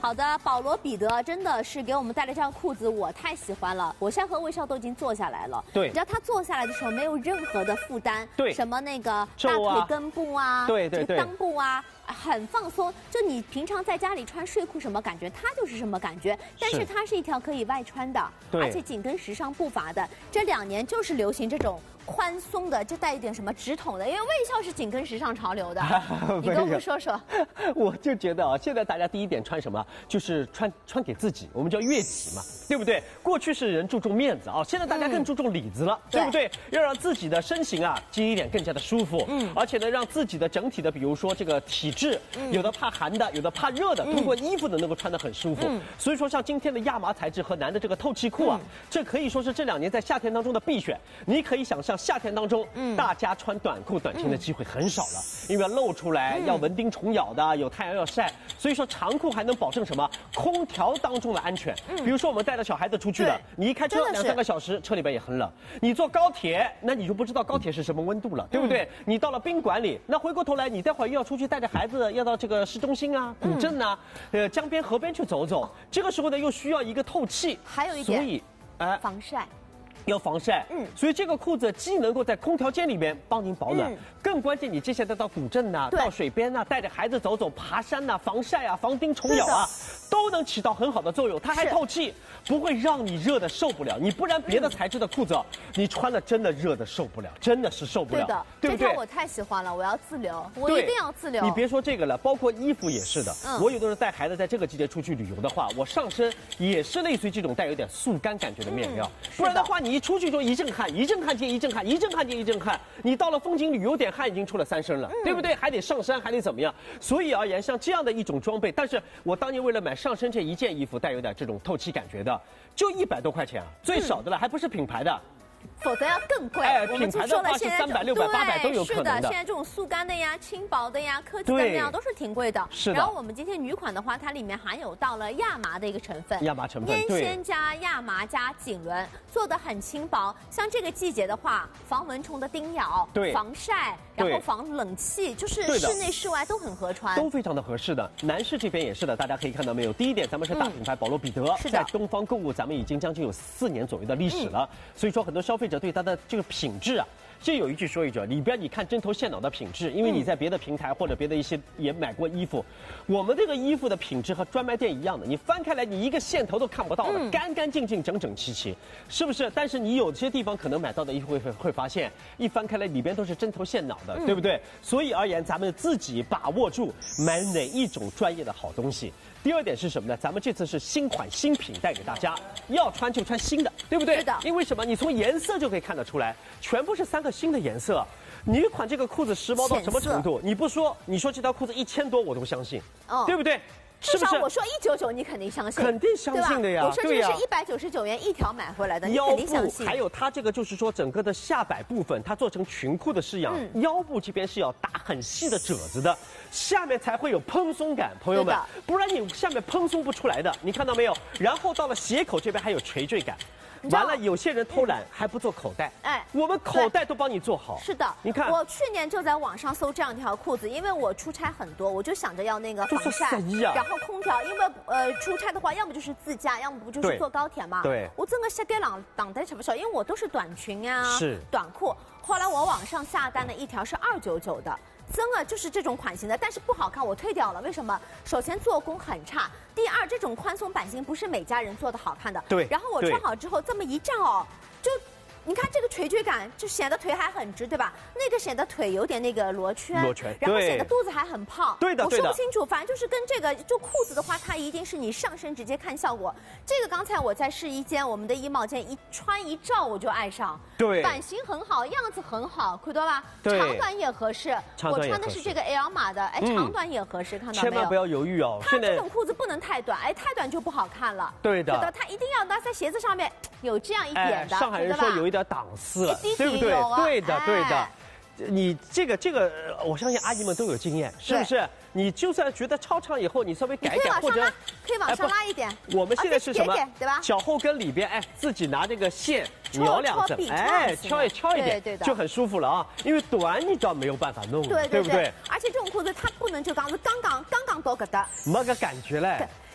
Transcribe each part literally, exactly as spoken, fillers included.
好的，保罗彼得真的是给我们带来这条裤子，我太喜欢了。我现在和魏少都已经坐下来了， 对， 你知道他坐下来的时候没有任何的负担， 对， 什么那个大腿根部啊， 对对对， 裆部啊。 很放松，就你平常在家里穿睡裤什么感觉，它就是什么感觉。但是它是一条可以外穿的，而且紧跟时尚步伐的。这两年就是流行这种宽松的，就带一点什么直筒的，因为卫校是紧跟时尚潮流的。你跟我们说说。 我就觉得啊，现在大家第一点穿什么，就是穿穿给自己，我们叫悦己嘛，对不对？过去是人注重面子啊，现在大家更注重里子了，嗯、对不对？要让自己的身形啊，接一点更加的舒服，嗯，而且呢，让自己的整体的，比如说这个体质。 嗯、有的怕寒的，有的怕热的，通过衣服呢能够穿得很舒服。嗯、所以说，像今天的亚麻材质和男的这个透气裤啊，嗯、这可以说是这两年在夏天当中的必选。你可以想象，夏天当中，嗯、大家穿短裤、短裙的机会很少了，因为要露出来，嗯、要蚊叮虫咬的，有太阳要晒。所以说，长裤还能保证什么？空调当中的安全。嗯、比如说，我们带着小孩子出去的，你一开车两三个小时，车里边也很冷。你坐高铁，那你就不知道高铁是什么温度了，对不对？嗯、你到了宾馆里，那回过头来，你待会儿又要出去带着孩子要到。 到这个市中心啊、古镇呐、啊，呃，江边、河边去走走。这个时候呢，又需要一个透气， 还有一点， 所以，哎、呃， 防晒。 要防晒，嗯，所以这个裤子既能够在空调间里面帮您保暖，嗯、更关键，你接下来到古镇呐、啊，到水边呐、啊，带着孩子走走、爬山呐、啊，防晒啊，防叮虫咬啊，都能起到很好的作用。它还透气，不会让你热的受不了。你不然别的材质的裤子，嗯、你穿了真的热的受不了，真的是受不了。 对的， 对不对？ 这条我太喜欢了，我要自留，我一定要自留。 你别说这个了，包括衣服也是的。嗯、我有的时候带孩子在这个季节出去旅游的话，我上身也是类似于这种带有点速干感觉的面料，嗯、不然的话你一出去就一阵。 汗一阵汗接一阵汗，一阵汗接一阵汗。你到了风景旅游点，汗已经出了三升了，嗯、对不对？还得上山，还得怎么样？所以而言，像这样的一种装备，但是我当年为了买上身这一件衣服，带有点这种透气感觉的，就一百多块钱啊，最少的了，嗯、还不是品牌的。 否则要更贵。 哎，品牌的话是三百、六百、八百都有可能的。 是的，现在这种速干的呀、轻薄的呀、科技的那样都是挺贵的。 是的。 然后我们今天女款的话，它里面含有到了亚麻的一个成分。 亚麻成分。 烟纤加亚麻加锦纶，做的很轻薄。像这个季节的话，防蚊虫的叮咬， 对， 防晒，然后防冷气，就是室内室外都很合穿， 都非常的合适的。男士这边也是的，大家可以看到没有？第一点，咱们是大品牌保罗彼得， 是的， 在东方购物，咱们已经将近有四年左右的历史了。所以说，很多消费者对它的这个 品质啊，这有一句说一句，里边你看针头线脑的品质，因为你在别的平台或者别的一些也买过衣服，我们这个衣服的品质和专卖店一样的，你翻开来你一个线头都看不到的，嗯、干干净净、整整齐齐，是不是？但是你有些地方可能买到的衣服会会发现，一翻开来里边都是针头线脑的，嗯、对不对？所以而言，咱们自己把握住买哪一种专业的好东西。 第二点是什么呢？咱们这次是新款新品带给大家，要穿就穿新的，对不对？ 是的。 因为什么？你从颜色就可以看得出来，全部是三个新的颜色。女款这个裤子时髦到什么程度？你不说，你说这条裤子一千多我都相信，哦，对不对？ 至少我说一九九，你肯定相信， 肯定相信的呀。 我说这是一百九十九元一条买回来的，你肯定相信。 还有它这个就是说整个的下摆部分，它做成裙裤的式样，嗯、腰部这边是要打很细的褶子的，下面才会有蓬松感，朋友们，不然你下面蓬松不出来的。你看到没有？然后到了鞋口这边还有垂坠感。 完了，有些人偷懒还不做口袋，哎，我们口袋都帮你做好。 是的， 你看， 我去年就在网上搜这样一条裤子，因为我出差很多，我就想着要那个防晒，然后空调，因为呃出差的话，要么就是自驾，要么不就是坐高铁嘛。 对， 我整个膝盖朗挡得吃不消，因为我都是短裙啊， 是短裤。后来我网上下单的一条是二九九的。 真的就是这种款型的，但是不好看，我退掉了。为什么？首先做工很差，第二这种宽松版型不是每家人做的好看的。 对。 然后我穿好之后这么一站哦，就。 你看这个垂坠感，就显得腿还很直，对吧？那个显得腿有点那个罗圈， 罗圈， 然后显得肚子还很胖。 对的， 我说不清楚，反正就是跟这个，就裤子的话，它一定是你上身直接看效果。这个刚才我在试衣间，我们的衣帽间一穿一照我就爱上。 对， 版型很好，样子很好，看到吧？ 对， 长短也合适。我穿的是这个 L 码的，哎，长短也合适，看到没有？ 千万不要犹豫哦。 它这种裤子不能太短，哎，太短就不好看了。 对的， 它一定要搭在鞋子上面有这样一点的。 上海人说有一点档次。 对不对？对的，对的。你这个这个，我相信阿姨们都有经验，是不是？你就算觉得超长以后，你稍微改改或者可以往上拉一点。 我们现在是什么？ 对吧？ 脚后跟里边，哎，自己拿这个线描两针，哎，敲一敲一点，就很舒服了啊。因为短你知道没有办法弄，对不对？ 而且这种裤子它不能就刚刚刚刚刚刚多个的， 没个感觉嘞。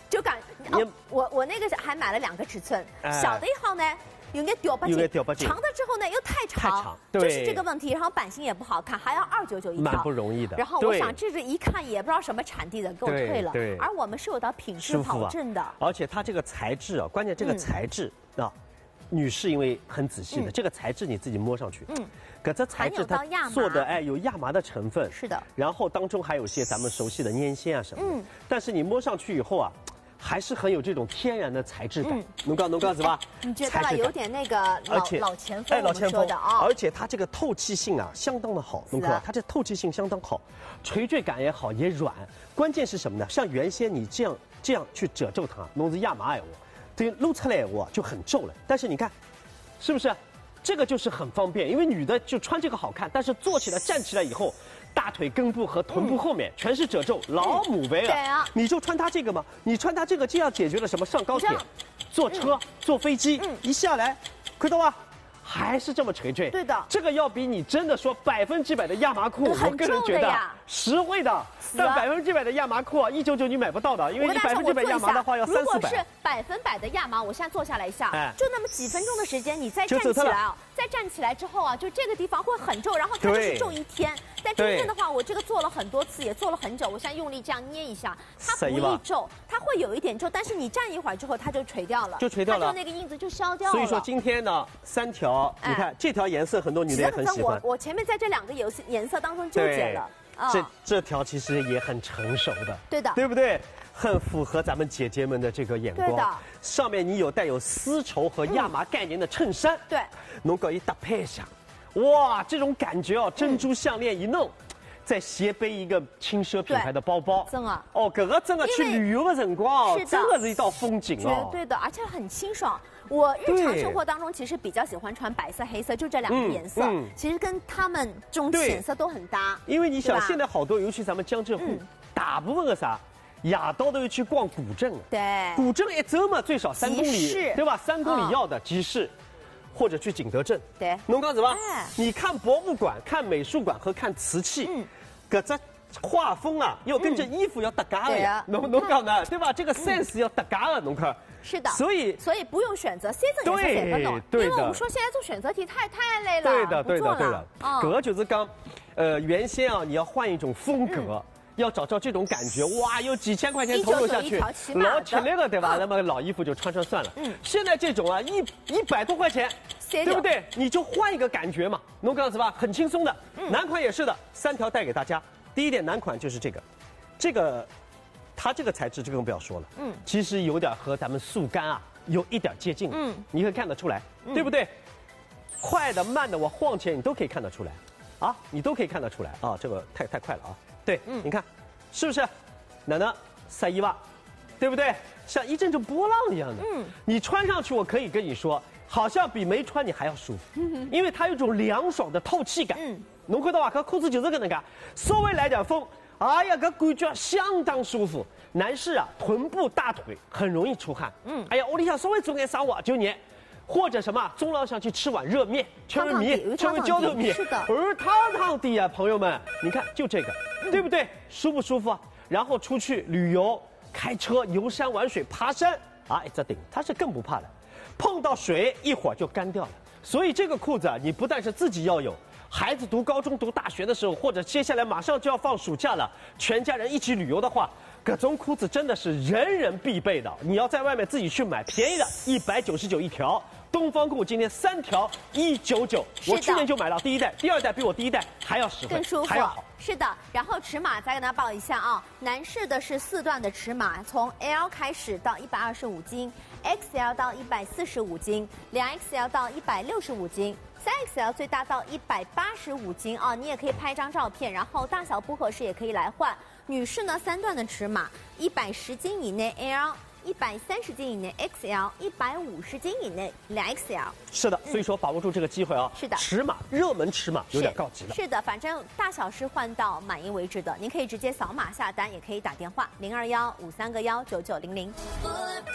就感哦，我我那个还买了两个尺寸，小的一号呢。有点掉不进，长的之后呢又太长，太长就是这个问题。然后版型也不好看，还要二九九一条， 蛮不容易的。 然后我想，这是一看也不知道什么产地的，给我退了。对，而我们是有到品质保证的。 而且它这个材质啊，关键这个材质啊，女士因为很仔细的，这个材质你自己摸上去，嗯，可这材质它做的哎有亚麻的成分， 是的。 然后当中还有些咱们熟悉的粘性啊什么的，嗯，但是你摸上去以后啊。还是很有这种天然的材质感，能告能告是吧？ 你觉得吧，有点那个老老前锋，哎， 老前锋的啊。 而且它这个透气性啊，相当的好，能告它这透气性相当好，垂坠感也好，也软。关键是什么呢？像原先你这样这样去褶皱它，弄是亚麻哎我，这露出来我就很皱了。但是你看，是不是？这个就是很方便，因为女的就穿这个好看，但是坐起来站起来以后。大腿根部和臀部后面全是褶皱，老母为了。对啊，你就穿它这个嘛，你穿它这个，这样解决了什么？上高铁、坐车、坐飞机，一下来，看到吧？还是这么垂坠。 对的， 这个要比你真的说百分之百的亚麻裤，我个人觉得实惠的。但百分之百的亚麻裤啊，一九九你买不到的，因为你百分之百亚麻的话要三四百。 如果是百分百的亚麻，我现在坐下来一下，就那么几分钟的时间，你再站起来啊，再站起来之后啊，就这个地方会很皱，然后它就是皱一天。但真正的话，我这个做了很多次，也做了很久。我现在用力这样捏一下，它不易皱，它会有一点皱，但是你站一会儿之后，它就垂掉了， 就垂掉了， 它就那个印子就消掉了。 所以说今天呢，三条，你看这条颜色，很多女的也很喜欢。 我我前面在这两个颜色颜色当中纠结了。 这这条其实也很成熟的， 对的， 对不对？很符合咱们姐姐们的这个眼光。 对的， 上面你有带有丝绸和亚麻概念的衬衫， 对， 能够一搭配一下，哇，这种感觉哦，珍珠项链一弄。再斜背一个轻奢品牌的包包， 真啊！ 哦，这个真的去旅游的辰光，真的是一道风景哦。绝对的，而且很清爽。我日常生活当中其实比较喜欢穿白色、黑色，就这两个颜色，嗯嗯、其实跟他们这种浅色都很搭。 因为你想，现在好多，尤其咱们江浙沪，嗯、大部分个啥，夜到都要去逛古镇了。 对， 古镇一走嘛，最少三公里，对吧？三公里要的集市。嗯或者去景德镇， 对， 侬讲什么？你看博物馆、看美术馆和看瓷器，嗯，搿只画风啊，要跟着衣服要搭嘎的呀。侬侬讲呢，对吧？这个 sense 要搭嘎的，侬看。 是的， 所以所以不用选择，三种颜色选不懂，因为我们说现在做选择题太太累了。 对的，对的，对的。搿个就是讲，呃，原先啊，你要换一种风格。要找到这种感觉，哇，有几千块钱投入下去，老吃力了，对吧？那么老衣服就穿穿算了。嗯，现在这种啊，一一百多块钱，对不对？你就换一个感觉嘛，侬讲是吧？很轻松的。男款也是的，三条带给大家。第一点，男款就是这个，这个，它这个材质，这个不要说了。嗯，其实有点和咱们速干啊有一点接近。嗯，你可以看得出来，对不对？快的、慢的，我晃起来你都可以看得出来，啊，你都可以看得出来啊。这个太太快了啊。对，嗯，你看，是不是？奶奶晒衣袜，对不对？像一阵阵波浪一样的。嗯，你穿上去，我可以跟你说，好像比没穿你还要舒服，嗯、因为它有一种凉爽的透气感。嗯，侬看到吧？搿裤子就是搿能介，稍微来点风，哎呀，搿感觉相当舒服。男士啊，臀部、大腿很容易出汗。嗯，哎呀，屋里向稍微做点啥活就热。或者什么中浪上去吃碗热面，吃碗米，吃碗浇头米， 是的， 而烫烫的呀，朋友们，你看就这个，嗯、对不对？舒不舒服啊？然后出去旅游、开车、游山玩水、爬山啊，一只顶，它是更不怕的，碰到水一会儿就干掉了。所以这个裤子啊，你不但是自己要有，孩子读高中、读大学的时候，或者接下来马上就要放暑假了，全家人一起旅游的话。各种裤子真的是人人必备的，你要在外面自己去买便宜的，一百九十九一条。东方裤今天三条一九九，我去年就买了第一代，第二代比我第一代还要实惠， 更舒服， 还要好。 是的，然后尺码再跟大家报一下啊，男士的是四段的尺码，从 L 开始到一百二十五斤 ，X L 到一百四十五斤，两 X L 到一百六十五斤。三 X L 最大到一百八十五斤啊，你也可以拍张照片，然后大小不合适也可以来换。女士呢，三段的尺码，一百十斤以内 L， 一百三十斤以内 X L， 一百五十斤以内两 X L。 是的，所以说把握住这个机会啊。 是的， 尺码热门尺码有点告急了。 是的，反正大小是换到满意为止的，您可以直接扫码下单，也可以打电话零二幺五三个幺九九零零。